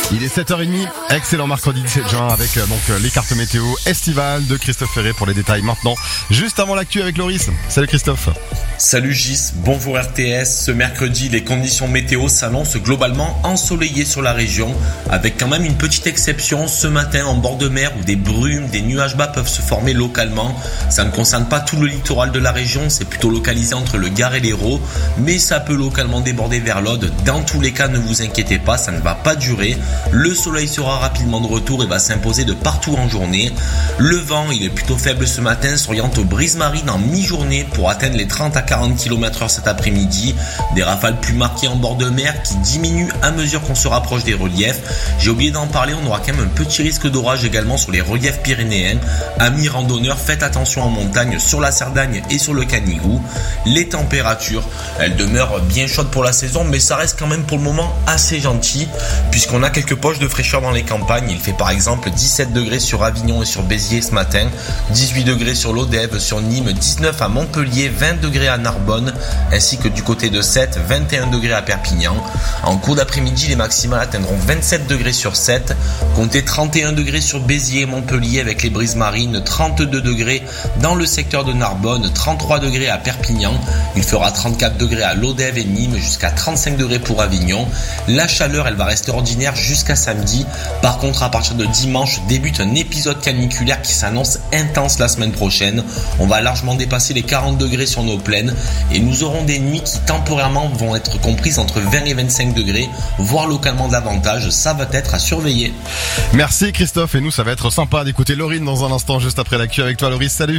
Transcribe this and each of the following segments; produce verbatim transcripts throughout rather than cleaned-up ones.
Il est sept heures trente, excellent mercredi dix-sept juin avec euh, donc euh, les cartes météo estivales de Christophe Ferré pour les détails maintenant. Juste avant l'actu avec Loris. Salut Christophe. Salut Gis, bonjour R T S. Ce mercredi, les conditions météo s'annoncent globalement ensoleillées sur la région, avec quand même une petite exception ce matin en bord de mer où des brumes, des nuages bas peuvent se former localement. Ça ne concerne pas tout le littoral de la région, c'est plutôt localisé entre le Gard et l'Hérault, mais ça peut localement déborder vers l'Aude. Dans tous les cas, ne vous inquiétez pas, ça ne va pas durer. Le soleil sera rapidement de retour et va s'imposer de partout en journée. Le vent, il est plutôt faible ce matin, s'oriente aux brises marines en mi-journée pour atteindre les trente à quarante kilomètres heure cet après-midi. Des rafales plus marquées en bord de mer qui diminuent à mesure qu'on se rapproche des reliefs. J'ai oublié d'en parler, on aura quand même un petit risque d'orage également sur les reliefs pyrénéens. Amis randonneurs, faites attention en montagne sur la Cerdagne et sur le Canigou. Les températures, elles demeurent bien chaudes pour la saison, mais ça reste quand même pour le moment assez gentil puisqu'on a quelques poches de fraîcheur dans les campagnes. Il fait par exemple dix-sept degrés sur Avignon et sur Béziers ce matin, dix-huit degrés sur l'Odève, sur Nîmes, dix-neuf à Montpellier, vingt degrés à Narbonne, ainsi que du côté de Sète, vingt et un degrés à Perpignan. En cours d'après-midi, les maximales atteindront vingt-sept degrés sur Sète, comptez trente et un degrés sur Béziers et Montpellier avec les brises marines, trente-deux degrés dans le secteur de Narbonne, trente-trois degrés à Perpignan. Il fera trente-quatre degrés à l'Odève et Nîmes, jusqu'à trente-cinq degrés pour Avignon. La chaleur, elle va rester ordinaire jusqu'à samedi. Par contre, à partir de dimanche, débute un épisode caniculaire qui s'annonce intense la semaine prochaine. On va largement dépasser les quarante degrés sur nos plaines et nous aurons des nuits qui temporairement vont être comprises entre vingt et vingt-cinq degrés, voire localement davantage. Ça va être à surveiller. Merci Christophe, et nous ça va être sympa d'écouter Laurine dans un instant juste après l'actu avec toi Loris. Salut.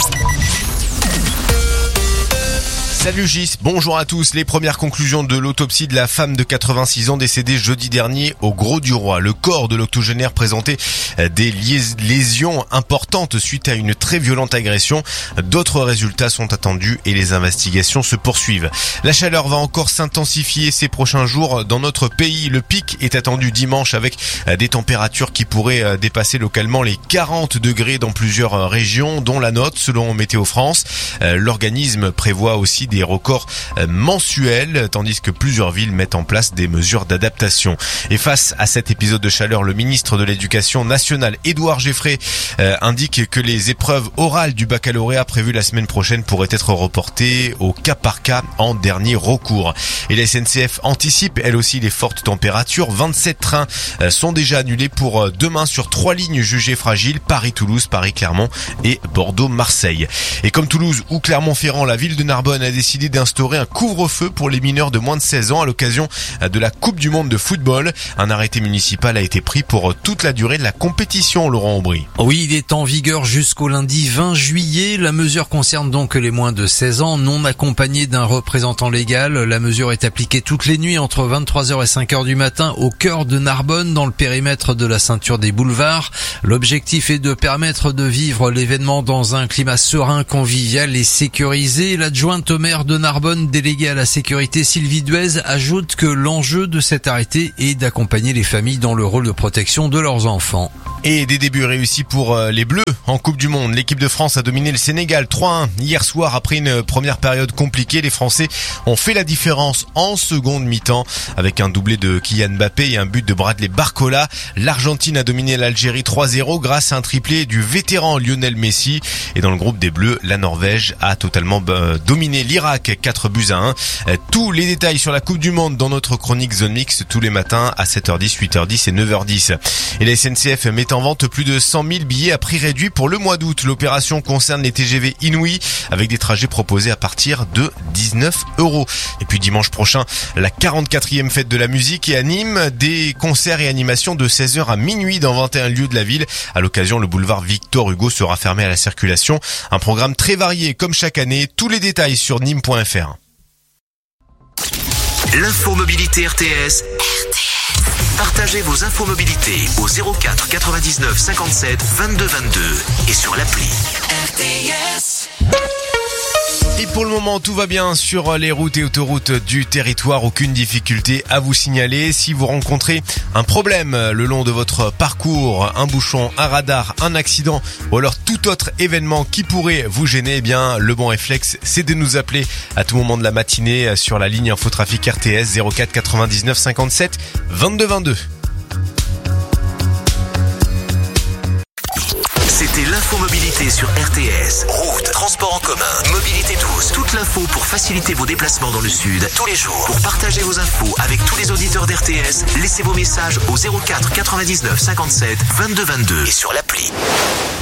Salut Gis, bonjour à tous. Les premières conclusions de l'autopsie de la femme de quatre-vingt-six ans décédée jeudi dernier au Grau-du-Roi. Le corps de l'octogénaire présentait des lésions importantes suite à une très violente agression. D'autres résultats sont attendus et les investigations se poursuivent. La chaleur va encore s'intensifier ces prochains jours dans notre pays. Le pic est attendu dimanche avec des températures qui pourraient dépasser localement les quarante degrés dans plusieurs régions, dont la nôtre selon Météo France. L'organisme prévoit aussi des records mensuels, tandis que plusieurs villes mettent en place des mesures d'adaptation. Et face à cet épisode de chaleur, le ministre de l'Éducation nationale, Édouard Geffray, euh, indique que les épreuves orales du baccalauréat prévues la semaine prochaine pourraient être reportées au cas par cas en dernier recours. Et la S N C F anticipe, elle aussi, les fortes températures. vingt-sept trains euh, sont déjà annulés pour demain sur trois lignes jugées fragiles: Paris-Toulouse, Paris-Clermont et Bordeaux-Marseille. Et comme Toulouse ou Clermont-Ferrand, la ville de Narbonne a décidé d'instaurer un couvre-feu pour les mineurs de moins de seize ans à l'occasion de la Coupe du Monde de football. Un arrêté municipal a été pris pour toute la durée de la compétition, Laurent Aubry. Oui, il est en vigueur jusqu'au lundi vingt juillet. La mesure concerne donc les moins de seize ans non accompagnés d'un représentant légal. La mesure est appliquée toutes les nuits entre vingt-trois heures et cinq heures du matin au cœur de Narbonne, dans le périmètre de la ceinture des boulevards. L'objectif est de permettre de vivre l'événement dans un climat serein, convivial et sécurisé. L'adjointe au maire de Narbonne, déléguée à la sécurité, Sylvie Duez, ajoute que l'enjeu de cet arrêté est d'accompagner les familles dans le rôle de protection de leurs enfants. Et des débuts réussis pour les Bleus en Coupe du Monde. L'équipe de France a dominé le Sénégal trois un hier soir. Après une première période compliquée, les Français ont fait la différence en seconde mi-temps avec un doublé de Kylian Mbappé et un but de Bradley Barcola. L'Argentine a dominé l'Algérie trois zéro grâce à un triplé du vétéran Lionel Messi. Et dans le groupe des Bleus, la Norvège a totalement dominé l'Irak quatre buts à un. Tous les détails sur la Coupe du Monde dans notre chronique Zone Mix tous les matins à sept heures dix, huit heures dix et neuf heures dix. Et la S N C F met en vente plus de cent mille billets à prix réduit pour le mois d'août. L'opération concerne les T G V Inouï avec des trajets proposés à partir de dix-neuf euros. Et puis dimanche prochain, la quarante-quatrième fête de la musique et à Nîmes, des concerts et animations de seize heures à minuit dans vingt et un lieux de la ville. À l'occasion, le boulevard Victor Hugo sera fermé à la circulation. Un programme très varié comme chaque année. Tous les détails sur nîmes point f r. L'info mobilité R T S. R T S. Partagez vos infos mobilité au zéro quatre quatre-vingt-dix-neuf cinquante-sept vingt-deux vingt-deux et sur l'appli R T S. Et pour le moment, tout va bien sur les routes et autoroutes du territoire. Aucune difficulté à vous signaler. Si vous rencontrez un problème le long de votre parcours, un bouchon, un radar, un accident ou alors tout autre événement qui pourrait vous gêner, eh bien, le bon réflexe, c'est de nous appeler à tout moment de la matinée sur la ligne Infotrafic R T S zéro quatre quatre-vingt-dix-neuf cinquante-sept vingt-deux vingt-deux. Écoutez l'infomobilité sur R T S. Route, transport en commun, mobilité douce. Toute l'info pour faciliter vos déplacements dans le sud tous les jours. Pour partager vos infos avec tous les auditeurs d'R T S, laissez vos messages au zéro quatre quatre-vingt-dix-neuf cinquante-sept vingt-deux vingt-deux et sur l'appli.